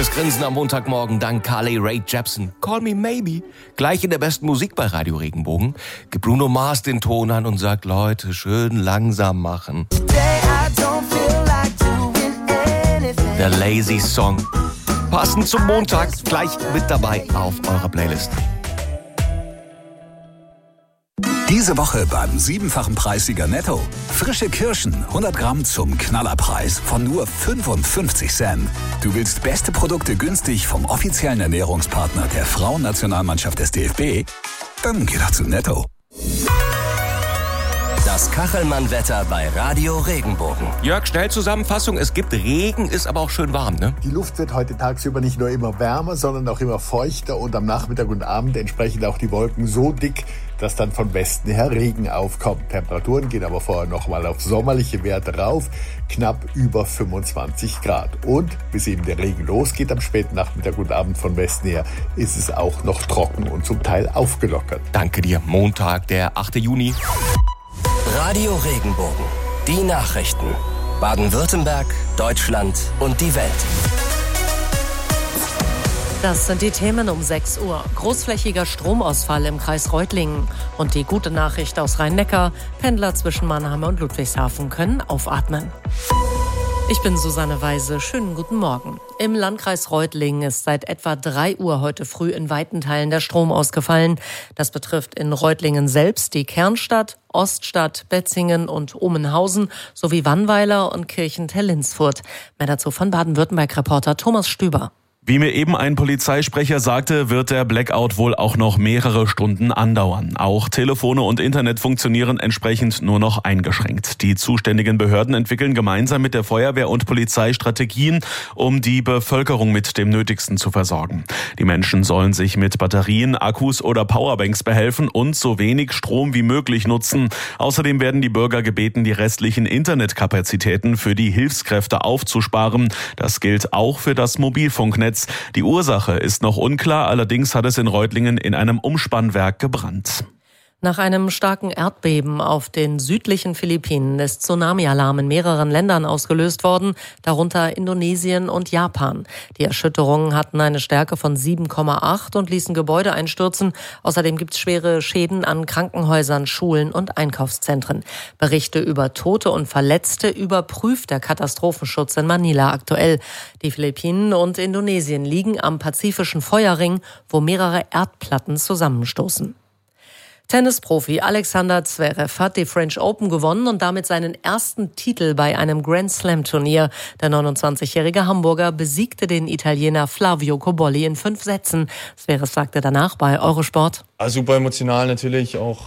Breites Grinsen am Montagmorgen dank Carly Rae Jepsen. Call me maybe. Gleich in der besten Musik bei Radio Regenbogen gibt Bruno Mars den Ton an und sagt, Leute, schön langsam machen. Der Lazy Song. Passend zum Montag, gleich mit dabei auf eurer Playlist. Diese Woche beim 7-fachen Preissieger Netto. Frische Kirschen, 100 Gramm zum Knallerpreis von nur 55 Cent. Du willst beste Produkte günstig vom offiziellen Ernährungspartner der Frauennationalmannschaft des DFB? Dann geh doch zu Netto. Das Kachelmann-Wetter bei Radio Regenbogen. Jörg, Schnellzusammenfassung. Es gibt Regen, ist aber auch schön warm, ne? Die Luft wird heute tagsüber nicht nur immer wärmer, sondern auch immer feuchter und am Nachmittag und Abend entsprechend auch die Wolken so dick, dass dann von Westen her Regen aufkommt. Temperaturen gehen aber vorher nochmal auf sommerliche Werte rauf, knapp über 25 Grad. Und bis eben der Regen losgeht am späten Nachmittag und Abend von Westen her, ist es auch noch trocken und zum Teil aufgelockert. Danke dir. Montag, der 8. Juni. Radio Regenbogen. Die Nachrichten. Baden-Württemberg, Deutschland und die Welt. Das sind die Themen um 6 Uhr. Großflächiger Stromausfall im Kreis Reutlingen. Und die gute Nachricht aus Rhein-Neckar. Pendler zwischen Mannheim und Ludwigshafen können aufatmen. Ich bin Susanne Weise. Schönen guten Morgen. Im Landkreis Reutlingen ist seit etwa 3 Uhr heute früh in weiten Teilen der Strom ausgefallen. Das betrifft in Reutlingen selbst die Kernstadt, Oststadt, Betzingen und Omenhausen sowie Wannweiler und Kirchentell-Linsfurt. Mehr dazu von Baden-Württemberg-Reporter Thomas Stüber. Wie mir eben ein Polizeisprecher sagte, wird der Blackout wohl auch noch mehrere Stunden andauern. Auch Telefone und Internet funktionieren entsprechend nur noch eingeschränkt. Die zuständigen Behörden entwickeln gemeinsam mit der Feuerwehr und Polizei Strategien, um die Bevölkerung mit dem Nötigsten zu versorgen. Die Menschen sollen sich mit Batterien, Akkus oder Powerbanks behelfen und so wenig Strom wie möglich nutzen. Außerdem werden die Bürger gebeten, die restlichen Internetkapazitäten für die Hilfskräfte aufzusparen. Das gilt auch für das Mobilfunknetz. Die Ursache ist noch unklar, allerdings hat es in Reutlingen in einem Umspannwerk gebrannt. Nach einem starken Erdbeben auf den südlichen Philippinen ist Tsunami-Alarm in mehreren Ländern ausgelöst worden, darunter Indonesien und Japan. Die Erschütterungen hatten eine Stärke von 7,8 und ließen Gebäude einstürzen. Außerdem gibt es schwere Schäden an Krankenhäusern, Schulen und Einkaufszentren. Berichte über Tote und Verletzte überprüft der Katastrophenschutz in Manila aktuell. Die Philippinen und Indonesien liegen am Pazifischen Feuerring, wo mehrere Erdplatten zusammenstoßen. Tennisprofi Alexander Zverev hat die French Open gewonnen und damit seinen ersten Titel bei einem Grand-Slam-Turnier. Der 29-jährige Hamburger besiegte den Italiener Flavio Cobolli in 5 Sätzen. Zverev sagte danach bei Eurosport: Super emotional natürlich, auch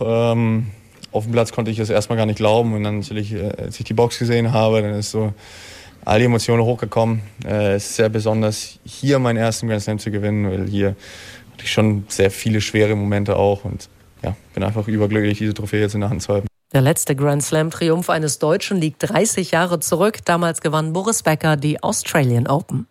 auf dem Platz konnte ich es erstmal gar nicht glauben. Und dann natürlich, als ich die Box gesehen habe, dann ist so all die Emotionen hochgekommen. Es ist sehr besonders, hier meinen ersten Grand-Slam zu gewinnen, weil hier hatte ich schon sehr viele schwere Momente auch und bin einfach überglücklich, diese Trophäe jetzt in der Hand zu halten. Der letzte Grand-Slam-Triumph eines Deutschen liegt 30 Jahre zurück. Damals gewann Boris Becker die Australian Open.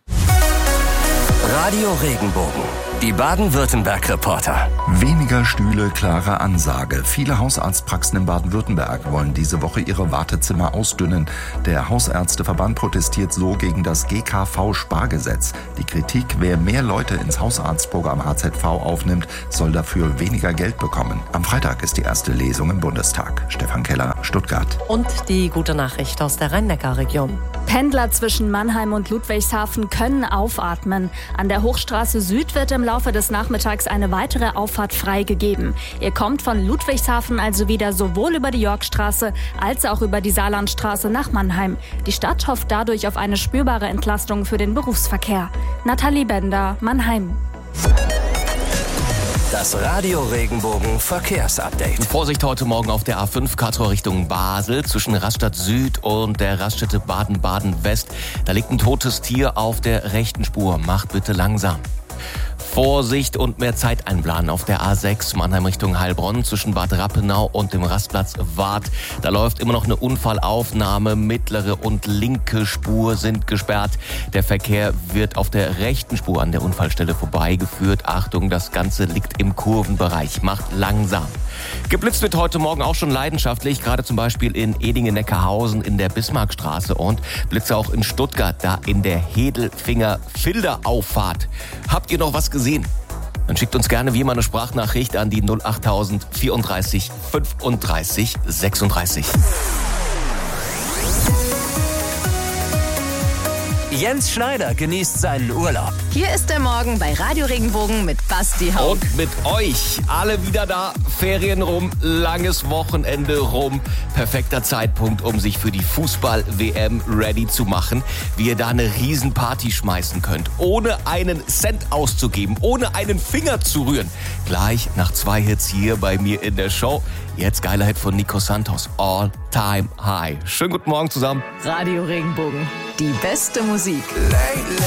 Radio Regenbogen. Die Baden-Württemberg-Reporter. Weniger Stühle, klare Ansage. Viele Hausarztpraxen in Baden-Württemberg wollen diese Woche ihre Wartezimmer ausdünnen. Der Hausärzteverband protestiert so gegen das GKV-Spargesetz. Die Kritik, wer mehr Leute ins Hausarztprogramm HZV aufnimmt, soll dafür weniger Geld bekommen. Am Freitag ist die erste Lesung im Bundestag. Stefan Keller, Stuttgart. Und die gute Nachricht aus der Rhein-Neckar-Region. Pendler zwischen Mannheim und Ludwigshafen können aufatmen. An der Hochstraße Süd wird im Laufe des Nachmittags eine weitere Auffahrt freigegeben. Ihr kommt von Ludwigshafen also wieder sowohl über die Yorkstraße als auch über die Saarlandstraße nach Mannheim. Die Stadt hofft dadurch auf eine spürbare Entlastung für den Berufsverkehr. Nathalie Bender, Mannheim. Das Radio Regenbogen Verkehrsupdate. Vorsicht heute Morgen auf der A5 Karlsruhe Richtung Basel zwischen Raststadt Süd und der Raststätte Baden-Baden West. Da liegt ein totes Tier auf der rechten Spur. Macht bitte langsam. Vorsicht und mehr Zeit einplanen auf der A6 Mannheim Richtung Heilbronn zwischen Bad Rappenau und dem Rastplatz Waadt. Da läuft immer noch eine Unfallaufnahme. Mittlere und linke Spur sind gesperrt. Der Verkehr wird auf der rechten Spur an der Unfallstelle vorbeigeführt. Achtung, das Ganze liegt im Kurvenbereich. Macht langsam. Geblitzt wird heute Morgen auch schon leidenschaftlich, gerade zum Beispiel in Edingen-Neckarhausen in der Bismarckstraße und Blitze auch in Stuttgart, da in der Hedelfinger-Filder-Auffahrt. Habt ihr noch was gesehen? Dann schickt uns gerne wie immer eine Sprachnachricht an die 08000 34 35 36. Jens Schneider genießt seinen Urlaub. Hier ist der Morgen bei Radio Regenbogen mit Basti Haug. Und mit euch alle wieder da. Ferien rum, langes Wochenende rum. Perfekter Zeitpunkt, um sich für die Fußball-WM ready zu machen. Wie ihr da eine Riesenparty schmeißen könnt. Ohne einen Cent auszugeben, ohne einen Finger zu rühren. Gleich nach 2 Hits hier bei mir in der Show. Jetzt geiler Hit von Nico Santos. All Time High. Schönen guten Morgen zusammen. Radio Regenbogen. Die beste Musik.